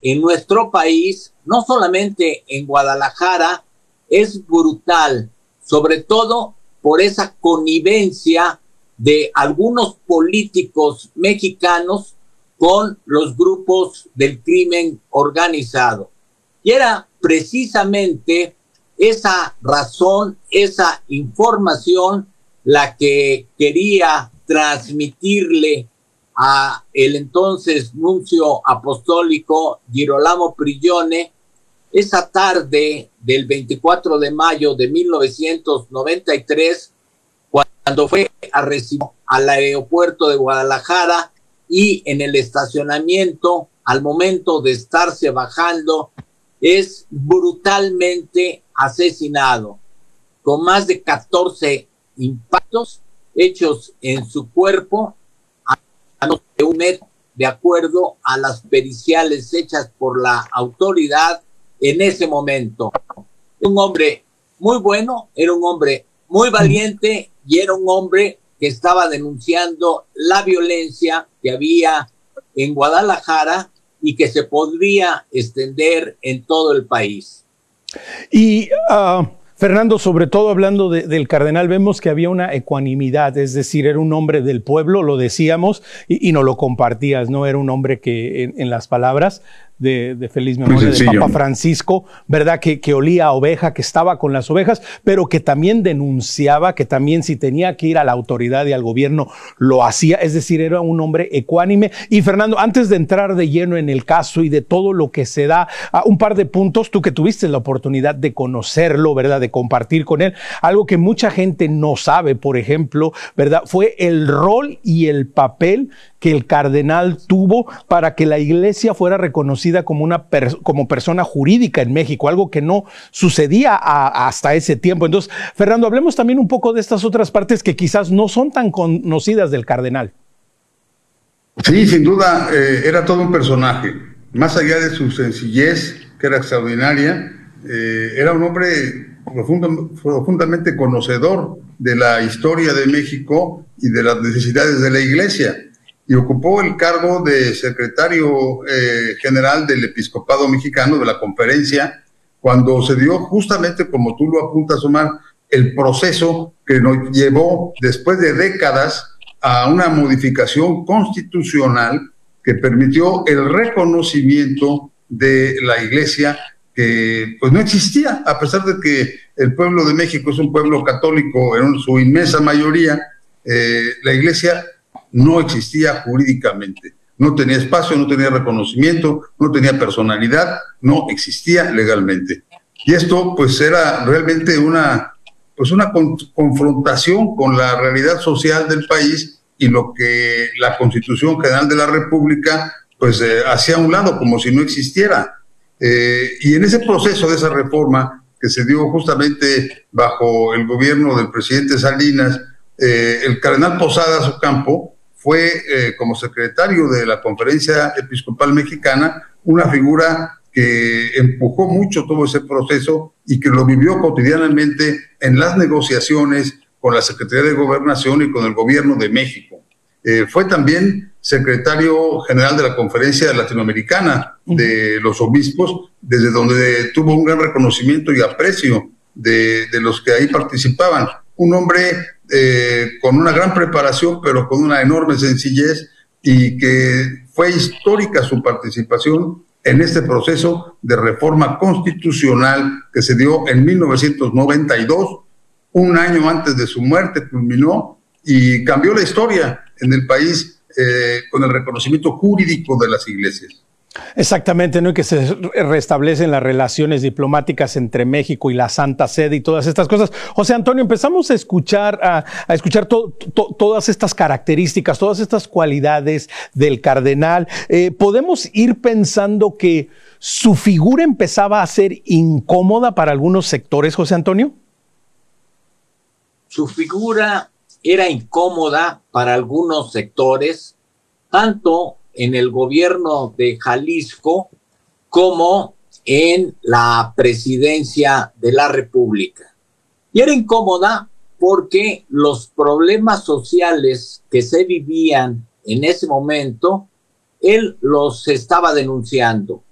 en nuestro país, no solamente en Guadalajara, es brutal, sobre todo por esa connivencia de algunos políticos mexicanos con los grupos del crimen organizado. Y era precisamente esa razón, esa información, la que quería transmitirle a el entonces nuncio apostólico Girolamo Prigione esa tarde del 24 de mayo de 1993, cuando fue a recibir al aeropuerto de Guadalajara y en el estacionamiento, al momento de estarse bajando, es brutalmente asesinado, con más de 14 impactos hechos en su cuerpo, a menos de 1 metro, de acuerdo a las periciales hechas por la autoridad en ese momento. Un hombre muy bueno, era un hombre muy valiente y era un hombre que estaba denunciando la violencia que había en Guadalajara y que se podría extender en todo el país. Y Fernando, sobre todo hablando del cardenal, vemos que había una ecuanimidad, es decir, era un hombre del pueblo, lo decíamos, y no lo compartías, no era un hombre que en las palabras de feliz memoria de Papa Francisco, ¿verdad? Que olía a oveja, que estaba con las ovejas, pero que también denunciaba, que también si tenía que ir a la autoridad y al gobierno lo hacía, es decir, era un hombre ecuánime. Y Fernando, antes de entrar de lleno en el caso y de todo lo que se da, un par de puntos, tú que tuviste la oportunidad de conocerlo, ¿verdad? De compartir con él, algo que mucha gente no sabe, por ejemplo, ¿verdad? Fue el rol y el papel que el cardenal tuvo para que la iglesia fuera reconocida como como persona jurídica en México, algo que no sucedía hasta ese tiempo. Entonces, Fernando, hablemos también un poco de estas otras partes que quizás no son tan conocidas del cardenal. Sí, sin duda, era todo un personaje. Más allá de su sencillez, que era extraordinaria, era un hombre profundamente conocedor de la historia de México y de las necesidades de la iglesia. Y ocupó el cargo de secretario general del Episcopado Mexicano, de la conferencia, cuando se dio justamente, como tú lo apuntas, Omar, el proceso que nos llevó, después de décadas, a una modificación constitucional que permitió el reconocimiento de la iglesia, que pues no existía, a pesar de que el pueblo de México es un pueblo católico en su inmensa mayoría. La iglesia no existía jurídicamente, no tenía espacio, no tenía reconocimiento, no tenía personalidad, no existía legalmente. Y esto pues era realmente una confrontación con la realidad social del país y lo que la Constitución General de la República pues hacía a un lado, como si no existiera. Y en ese proceso de esa reforma que se dio justamente bajo el gobierno del presidente Salinas, el cardenal Posadas Ocampo fue, como secretario de la Conferencia Episcopal Mexicana, una figura que empujó mucho todo ese proceso y que lo vivió cotidianamente en las negociaciones con la Secretaría de Gobernación y con el Gobierno de México. Fue también secretario general de la Conferencia Latinoamericana de los Obispos, desde donde tuvo un gran reconocimiento y aprecio de los que ahí participaban. Un hombre con una gran preparación, pero con una enorme sencillez, y que fue histórica su participación en este proceso de reforma constitucional que se dio en 1992, un año antes de su muerte culminó y cambió la historia en el país con el reconocimiento jurídico de las iglesias. Exactamente, ¿no? Y que se restablecen las relaciones diplomáticas entre México y la Santa Sede y todas estas cosas. José Antonio, empezamos a escuchar todas estas características, todas estas cualidades del cardenal. ¿Podemos ir pensando que su figura empezaba a ser incómoda para algunos sectores, José Antonio? Su figura era incómoda para algunos sectores, tanto en el gobierno de Jalisco como en la presidencia de la República. Y era incómoda porque los problemas sociales que se vivían en ese momento, él los estaba denunciando.